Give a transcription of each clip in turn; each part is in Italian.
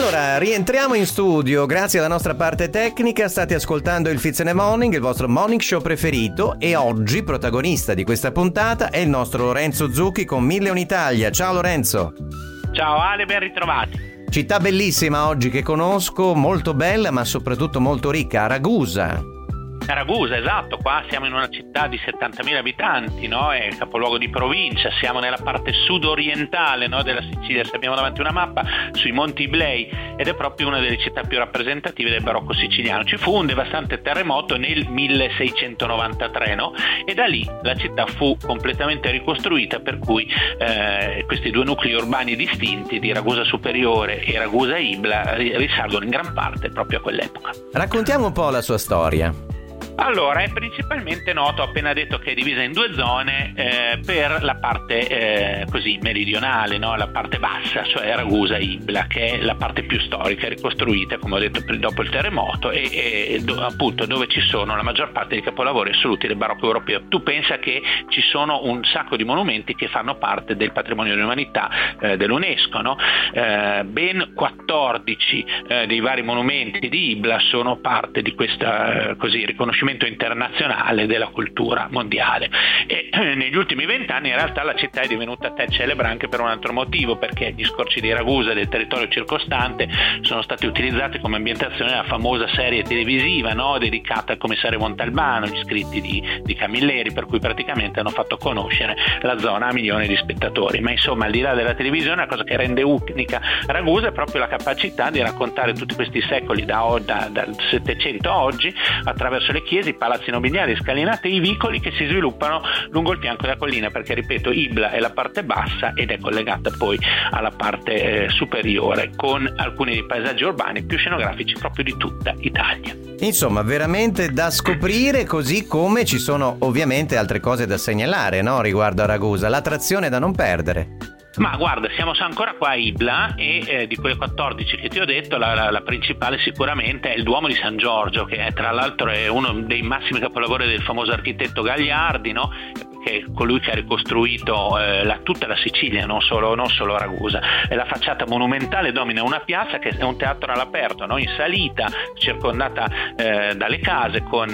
Allora, rientriamo in studio grazie alla nostra parte tecnica. State ascoltando il Fizz and the Morning, il vostro morning show preferito, e oggi protagonista di questa puntata è il nostro Lorenzo Zucchi con 1001 Italia. Ciao Lorenzo. Ciao Ale, ben ritrovati. Città bellissima oggi che conosco, molto bella ma soprattutto molto ricca, Ragusa. Ragusa, esatto, qua siamo in una città di 70.000 abitanti, no? È capoluogo di provincia, siamo nella parte sud-orientale, no, della Sicilia, se abbiamo davanti una mappa, sui Monti Iblei, ed è proprio una delle città più rappresentative del barocco siciliano. Ci fu un devastante terremoto nel 1693, no? E da lì la città fu completamente ricostruita, per cui questi due nuclei urbani distinti di Ragusa Superiore e Ragusa Ibla risalgono in gran parte proprio a quell'epoca. Raccontiamo un po' la sua storia. Allora, è principalmente noto, ho appena detto che è divisa in due zone per la parte così meridionale, no? La parte bassa, cioè Ragusa Ibla, che è la parte più storica, ricostruita, come ho detto, dopo il terremoto, appunto dove ci sono la maggior parte dei capolavori assoluti del barocco europeo. Tu pensa che ci sono un sacco di monumenti che fanno parte del patrimonio dell'umanità dell'UNESCO, no? Ben 14 dei vari monumenti di Ibla sono parte di questa riconoscimento internazionale della cultura mondiale, e negli ultimi 20 anni in realtà la città è divenuta celebre anche per un altro motivo, perché gli scorci di Ragusa e del territorio circostante sono stati utilizzati come ambientazione della famosa serie televisiva, no, dedicata al commissario Montalbano, gli scritti di Camilleri, per cui praticamente hanno fatto conoscere la zona a milioni di spettatori. Ma insomma, al di là della televisione, la cosa che rende unica Ragusa è proprio la capacità di raccontare tutti questi secoli dal Settecento a oggi attraverso le chiese, i palazzi nobiliari, scalinate e i vicoli che si sviluppano lungo il fianco della collina, perché ripeto, Ibla è la parte bassa ed è collegata poi alla parte superiore, con alcuni dei paesaggi urbani più scenografici proprio di tutta Italia. Insomma, veramente da scoprire, così come ci sono ovviamente altre cose da segnalare, no, riguardo a Ragusa, l'attrazione da non perdere. Ma guarda, siamo ancora qua a Ibla e di quelle 14 che ti ho detto la principale sicuramente è il Duomo di San Giorgio, che tra l'altro è uno dei massimi capolavori del famoso architetto Gagliardi, no? Che è colui che ha ricostruito tutta la Sicilia, non solo Ragusa. E la facciata monumentale domina una piazza che è un teatro all'aperto, no? In salita, circondata dalle case, con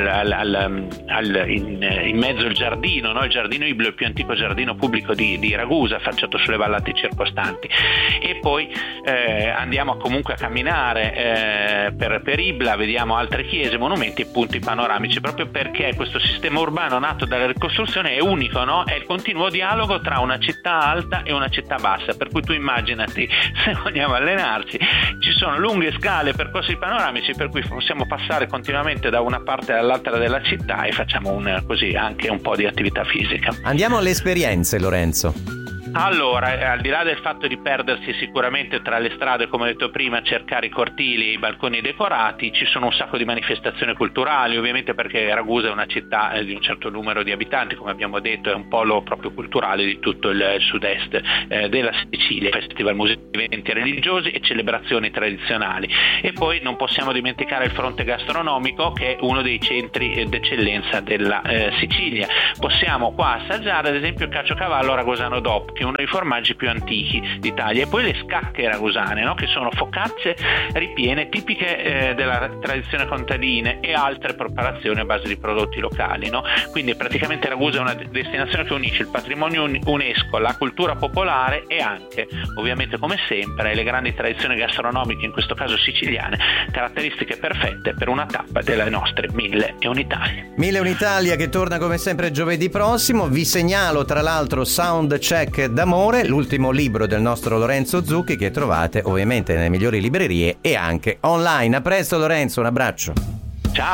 in mezzo il giardino, no? Il giardino Ibla, il più antico giardino pubblico di Ragusa, affacciato sulle vallate circostanti. E poi andiamo comunque a camminare per Ibla, vediamo altre chiese, monumenti e punti panoramici, proprio perché questo sistema urbano nato dalla ricostruzione è unico, no? È il continuo dialogo tra una città alta e una città bassa, per cui tu immaginati, se vogliamo allenarci, ci sono lunghe scale, percorsi panoramici, per cui possiamo passare continuamente da una parte all'altra della città e facciamo anche un po' di attività fisica. Andiamo alle esperienze, Lorenzo. Allora, al di là del fatto di perdersi sicuramente tra le strade, come ho detto prima, cercare i cortili e i balconi decorati, ci sono un sacco di manifestazioni culturali, ovviamente, perché Ragusa è una città di un certo numero di abitanti, come abbiamo detto, è un polo proprio culturale di tutto il sud-est della Sicilia, festival, musica, eventi religiosi e celebrazioni tradizionali. E poi non possiamo dimenticare il fronte gastronomico, che è uno dei centri d'eccellenza della Sicilia. Possiamo qua assaggiare ad esempio il caciocavallo ragusano DOP, che è uno dei formaggi più antichi d'Italia, e poi le scacche ragusane, no? Che sono focacce ripiene tipiche della tradizione contadina e altre preparazioni a base di prodotti locali, no? Quindi praticamente Ragusa è una destinazione che unisce il patrimonio UNESCO, la cultura popolare e anche, ovviamente come sempre, le grandi tradizioni gastronomiche, in questo caso siciliane, caratteristiche perfette per una tappa delle nostre 1001 Italia. 1001 Italia che torna come sempre giovedì prossimo. Vi segnalo tra l'altro Sound Check d'amore, l'ultimo libro del nostro Lorenzo Zucchi, che trovate ovviamente nelle migliori librerie e anche online. A presto Lorenzo, un abbraccio.